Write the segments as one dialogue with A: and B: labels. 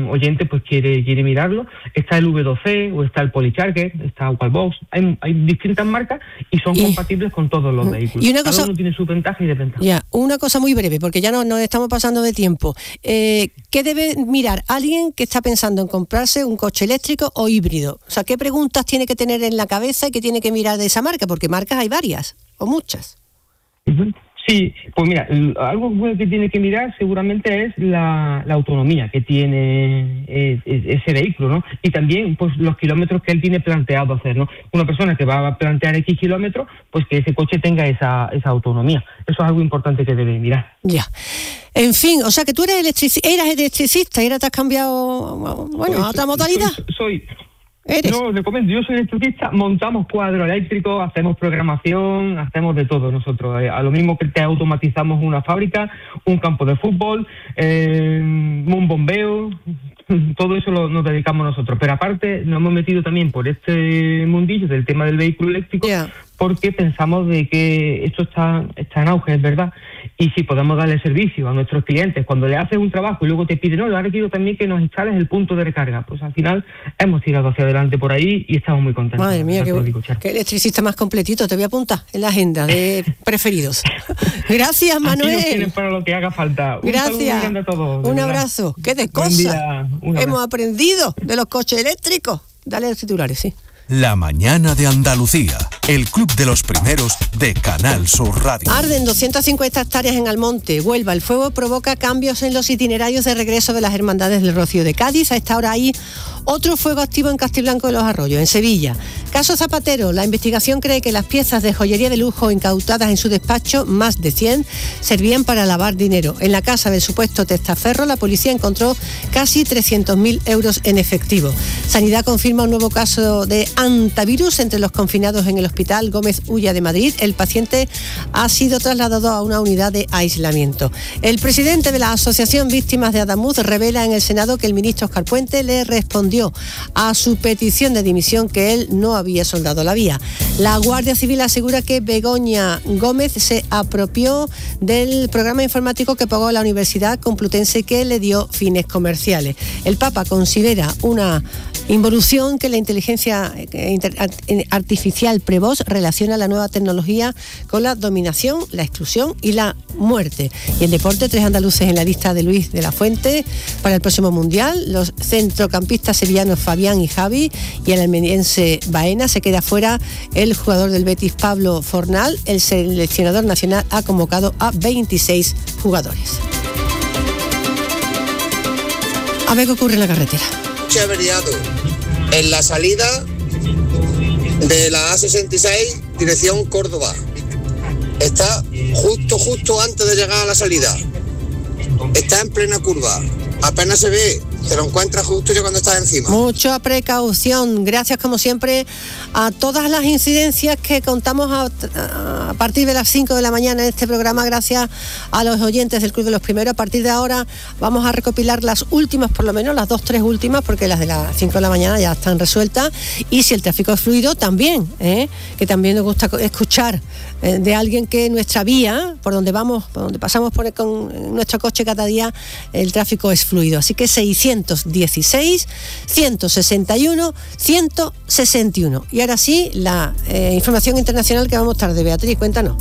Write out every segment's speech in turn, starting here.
A: algún oyente pues quiere mirarlo, está el V2C o está el Polycharger, está Wallbox, hay distintas marcas y son compatibles con todos los vehículos. Cada uno tiene su ventaja y desventaja.
B: Ya, una cosa muy breve, porque ya nos estamos pasando de tiempo. ¿Qué debe mirar alguien que está pensando en comprarse un coche eléctrico o híbrido? O sea, ¿qué preguntas tiene que tener en la cabeza y qué tiene que mirar de esa marca? Porque marcas hay varias, o muchas.
A: Sí, pues mira, algo que tiene que mirar seguramente es la autonomía que tiene ese vehículo, ¿no? Y también pues los kilómetros que él tiene planteado hacer, ¿no? Una persona que va a plantear X kilómetros, pues que ese coche tenga esa autonomía. Eso es algo importante que debe mirar.
B: Ya. En fin, o sea que tú eras electricista y ahora te has cambiado, a otra modalidad.
A: No, le comento, yo soy electricista, montamos cuadros eléctricos, hacemos programación, hacemos de todo nosotros. A lo mismo que te automatizamos una fábrica, un campo de fútbol, un bombeo, todo eso nos dedicamos nosotros. Pero aparte nos hemos metido también por este mundillo del tema del vehículo eléctrico, porque pensamos de que esto está en auge, es verdad. Y si podemos darle servicio a nuestros clientes, cuando le haces un trabajo y luego te piden, no, ahora quiero también que nos instales el punto de recarga, pues al final hemos tirado hacia adelante por ahí y estamos muy contentos.
B: Madre mía, qué electricista más completito, te voy a apuntar en la agenda de preferidos. Gracias, Manuel.
A: Aquí nos tienen para lo que haga falta.
B: Gracias.
A: A todos,
B: un abrazo. Qué de cosas hemos aprendido de los coches eléctricos. Dale los titulares, sí.
C: La mañana de Andalucía, el club de los primeros de Canal Sur Radio.
B: Arden 250 hectáreas en Almonte, Huelva. El fuego provoca cambios en los itinerarios de regreso de las hermandades del Rocío de Cádiz. A esta hora hay otro fuego activo en Castiblanco de los Arroyos, en Sevilla. Caso Zapatero, la investigación cree que las piezas de joyería de lujo incautadas en su despacho, más de 100, servían para lavar dinero. En la casa del supuesto testaferro, la policía encontró casi 300.000 euros en efectivo. Sanidad confirma un nuevo caso de antivirus entre los confinados en el Hospital Gómez Ulla de Madrid. El paciente ha sido trasladado a una unidad de aislamiento. El presidente de la Asociación Víctimas de Adamuz revela en el Senado que el ministro Óscar Puente le respondió a su petición de dimisión que él no había soldado la vía. La Guardia Civil asegura que Begoña Gómez se apropió del programa informático que pagó la Universidad Complutense, que le dio fines comerciales. El Papa considera una involución que la inteligencia artificial prevoz relaciona la nueva tecnología con la dominación, la exclusión y la muerte. Y en deporte, 3 andaluces en la lista de Luis de la Fuente para el próximo Mundial. Los centrocampistas sevillanos Fabián y Javi, y el almeriense Baena. Se queda fuera el jugador del Betis Pablo Fornal. El seleccionador nacional ha convocado a 26 jugadores. A ver qué ocurre en la carretera.
D: Se ha averiado en la salida de la A66 dirección Córdoba. Está justo antes de llegar a la salida. Está en plena curva. Apenas se ve, te lo encuentras justo ya cuando estás encima.
B: Mucha precaución. Gracias, como siempre, a todas las incidencias que contamos a partir de las 5 de la mañana en este programa. Gracias a los oyentes del Club de los Primeros. A partir de ahora vamos a recopilar las últimas, por lo menos las 2-3 últimas, porque las de las 5 de la mañana ya están resueltas. Y si el tráfico es fluido, también, que también nos gusta escuchar de alguien que nuestra vía, por donde vamos, por donde pasamos con nuestro coche cada día, el tráfico es fluido. Así que 616 161 161. Y ahora sí, la información internacional que vamos tarde. Beatriz, cuéntanos.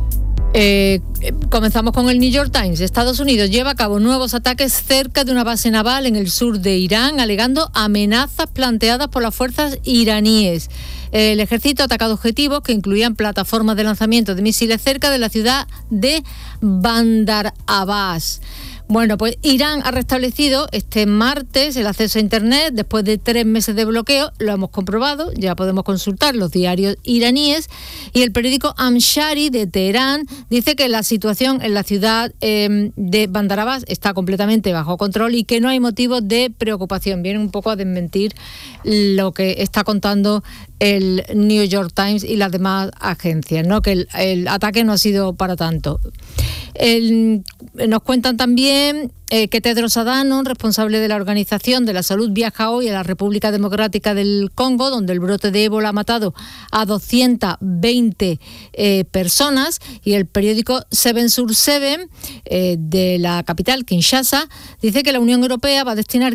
E: Comenzamos con el New York Times. Estados Unidos lleva a cabo nuevos ataques cerca de una base naval en el sur de Irán, alegando amenazas planteadas por las fuerzas iraníes. El ejército ha atacado objetivos que incluían plataformas de lanzamiento de misiles cerca de la ciudad de Bandar Abbas. Bueno, pues Irán ha restablecido este martes el acceso a Internet después de 3 meses de bloqueo. Lo hemos comprobado, ya podemos consultar los diarios iraníes. Y el periódico Amshari de Teherán dice que la situación en la ciudad de Bandar Abbas está completamente bajo control y que no hay motivos de preocupación. Viene un poco a desmentir lo que está contando el New York Times y las demás agencias, ¿no? Que el ataque no ha sido para tanto. Nos cuentan también que Tedros Adhanom, responsable de la Organización de la Salud, viaja hoy a la República Democrática del Congo, donde el brote de ébola ha matado a 220 personas. Y el periódico 7 sur 7 de la capital, Kinshasa, dice que la Unión Europea va a destinar